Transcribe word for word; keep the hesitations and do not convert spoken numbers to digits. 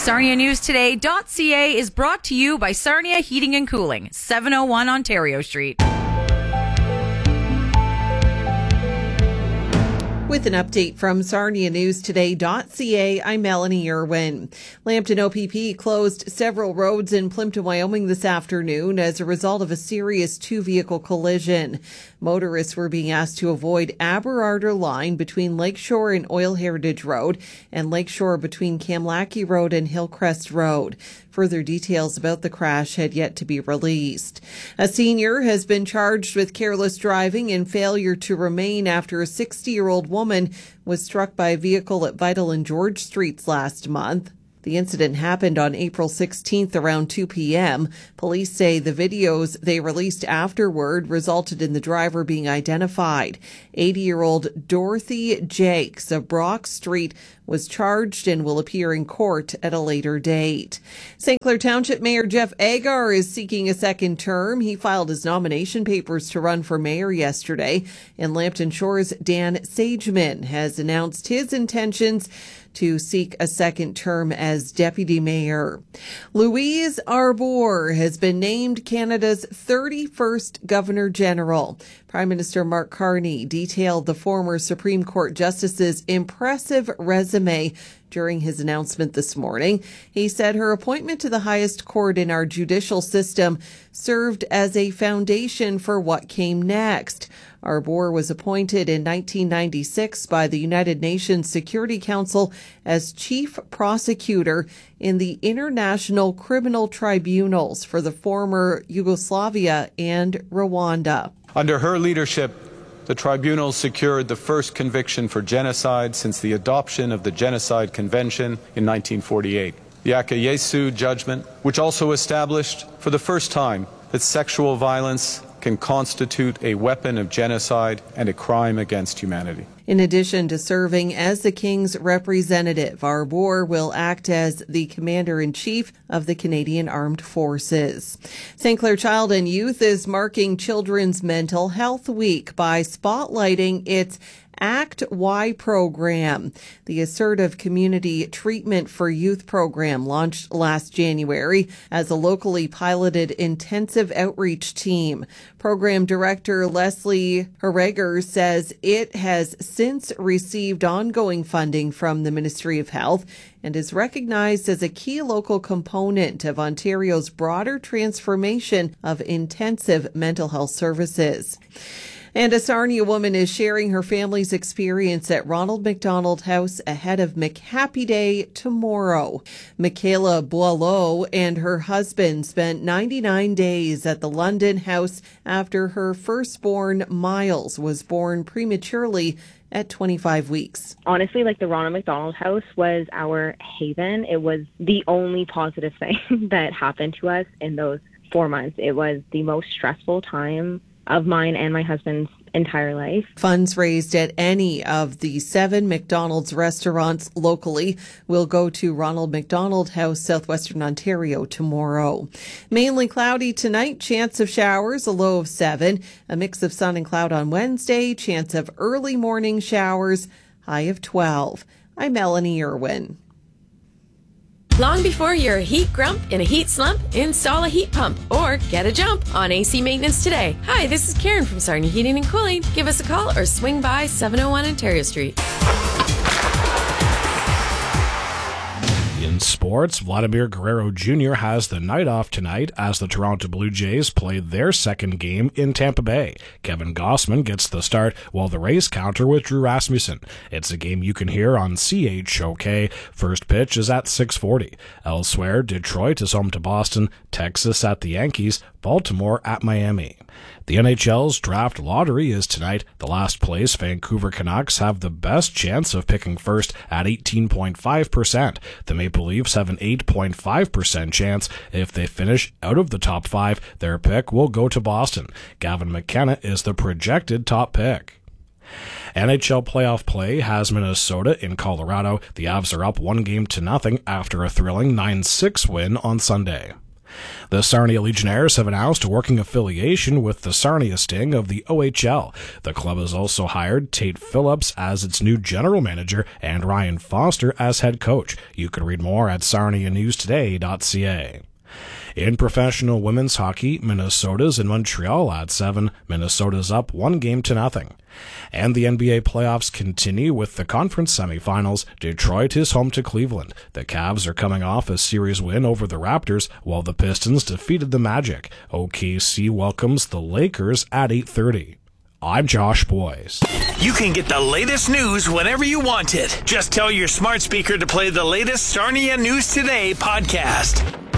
Sarnia News Today dot C A is brought to you by Sarnia Heating and Cooling, seven oh one Ontario Street. With an update from Sarnia News Today dot C A, I'm Melanie Irwin. Lambton O P P closed several roads in Plympton, Wyoming this afternoon as a result of a serious two-vehicle collision. Motorists were being asked to avoid Aberarder Line between Lakeshore and Oil Heritage Road and Lakeshore between Kamlaki Road and Hillcrest Road. Further details about the crash had yet to be released. A senior has been charged with careless driving and failure to remain after a sixty-year-old woman was struck by a vehicle at Vital and George Streets last month. The incident happened on April sixteenth around two p.m. Police say the videos they released afterward resulted in the driver being identified. eighty-year-old Dorothy Jakes of Brock Street was charged and will appear in court at a later date. Saint Clair Township Mayor Jeff Agar is seeking a second term. He filed his nomination papers to run for mayor yesterday, and Lambton Shores' Dan Sageman has announced his intentions to seek a second term as deputy mayor. Louise Arbour has been named Canada's thirty-first Governor General. Prime Minister Mark Carney detailed the former Supreme Court Justice's impressive resume during his announcement this morning. He said her appointment to the highest court in our judicial system served as a foundation for what came next. Arbour was appointed in nineteen ninety-six by the United Nations Security Council as chief prosecutor in the International Criminal Tribunals for the former Yugoslavia and Rwanda. Under her leadership, the tribunal secured the first conviction for genocide since the adoption of the Genocide Convention in nineteen forty-eight. The Akayesu judgment, which also established for the first time that sexual violence can constitute a weapon of genocide and a crime against humanity. In addition to serving as the King's representative, Arbour will act as the Commander-in-Chief of the Canadian Armed Forces. Saint Clair Child and Youth is marking Children's Mental Health Week by spotlighting its Act Y program. The Assertive Community Treatment for Youth program launched last January as a locally piloted intensive outreach team. Program Director Leslie Harreger says it has since received ongoing funding from the Ministry of Health and is recognized as a key local component of Ontario's broader transformation of intensive mental health services. And a Sarnia woman is sharing her family's experience at Ronald McDonald House ahead of McHappy Day tomorrow. Michaela Boileau and her husband spent ninety-nine days at the London house after her firstborn, Miles, was born prematurely at twenty-five weeks. Honestly, like the Ronald McDonald House was our haven. It was the only positive thing that happened to us in those four months. It was the most stressful time of mine and my husband's entire life. Funds raised at any of the seven McDonald's restaurants locally will go to Ronald McDonald House, Southwestern Ontario, tomorrow. Mainly cloudy tonight, chance of showers, a low of seven. A mix of sun and cloud on Wednesday, chance of early morning showers, high of twelve. I'm Melanie Irwin. Long before you're a heat grump in a heat slump, install a heat pump or get a jump on A C maintenance today. Hi, this is Karen from Sarnia Heating and Cooling. Give us a call or swing by seven oh one Ontario Street. In sports, Vladimir Guerrero Junior has the night off tonight as the Toronto Blue Jays play their second game in Tampa Bay. Kevin Gossman gets the start while the Rays counter with Drew Rasmussen. It's a game you can hear on C H O K. First pitch is at six forty. Elsewhere, Detroit is home to Boston, Texas at the Yankees, Baltimore at Miami. The N H L's draft lottery is tonight. The last place Vancouver Canucks have the best chance of picking first at eighteen point five percent. The Maple Leafs have an eight point five percent chance. If they finish out of the top five, their pick will go to Boston. Gavin McKenna is the projected top pick. N H L playoff play has Minnesota in Colorado. The Avs are up one game to nothing after a thrilling nine six win on Sunday. The Sarnia Legionnaires have announced a working affiliation with the Sarnia Sting of the O H L. The club has also hired Tate Phillips as its new general manager and Ryan Foster as head coach. You can read more at sarnia news today dot c a. In professional women's hockey, Minnesota's in Montreal at seven. Minnesota's up one game to nothing. And the N B A playoffs continue with the conference semifinals. Detroit is home to Cleveland. The Cavs are coming off a series win over the Raptors, while the Pistons defeated the Magic. O K C welcomes the Lakers at eight thirty. I'm Josh Boyes. You can get the latest news whenever you want it. Just tell your smart speaker to play the latest Sarnia News Today podcast.